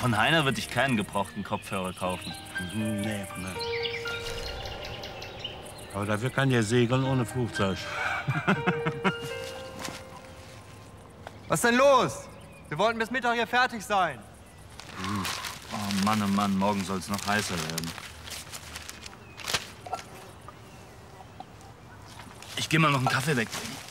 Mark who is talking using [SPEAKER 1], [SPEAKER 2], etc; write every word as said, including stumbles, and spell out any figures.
[SPEAKER 1] Von Heiner würde ich keinen gebrauchten Kopfhörer kaufen.
[SPEAKER 2] Nee, nee. Aber dafür kann der segeln ohne Flugzeug.
[SPEAKER 3] Was ist denn los? Wir wollten bis Mittag hier fertig sein.
[SPEAKER 1] Oh Mann, oh Mann, morgen soll es noch heißer werden. Ich geh mal noch einen Kaffee wegbringen.